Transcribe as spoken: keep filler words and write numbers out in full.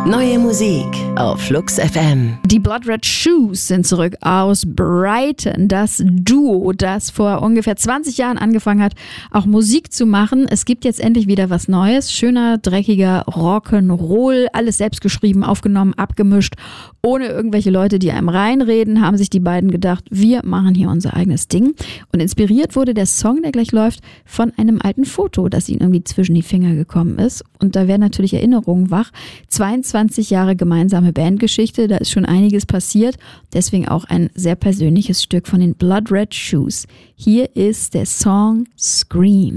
Neue Musik auf Flux F M. Die Blood Red Shoes sind zurück aus Brighton. Das Duo, das vor ungefähr zwanzig Jahren angefangen hat, auch Musik zu machen. Es gibt jetzt endlich wieder was Neues. Schöner, dreckiger Rock'n'Roll. Alles selbst geschrieben, aufgenommen, abgemischt. Ohne irgendwelche Leute, die einem reinreden, haben sich die beiden gedacht, wir machen hier unser eigenes Ding. Und inspiriert wurde der Song, der gleich läuft, von einem alten Foto, das ihnen irgendwie zwischen die Finger gekommen ist. Und da werden natürlich Erinnerungen wach. zweiundzwanzig Jahre gemeinsame Bandgeschichte, da ist schon einiges passiert. Deswegen auch ein sehr persönliches Stück von den Blood Red Shoes. Hier ist der Song Scream.